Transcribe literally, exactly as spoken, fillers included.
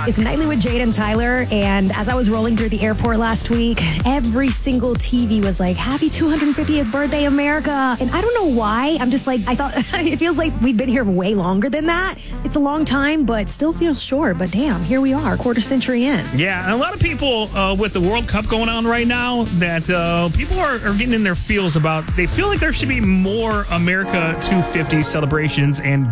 It's Nightly with Jade and Tyler, and as I was rolling through the airport last week, every single T V was like, happy two hundred fiftieth birthday, America. And I don't know why. I'm just like, I thought, it feels like we've been here way longer than that. It's a long time, but still feels short. But damn, here we are, quarter century in. Yeah, and a lot of people uh, with the World Cup going on right now, that uh, people are, are getting in their feels about, they feel like there should be more America two fifty celebrations and